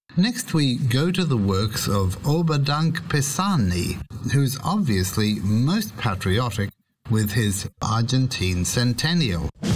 Next we go to the works of Oberdank Pisani, who's obviously most patriotic with his Argentine Centennial.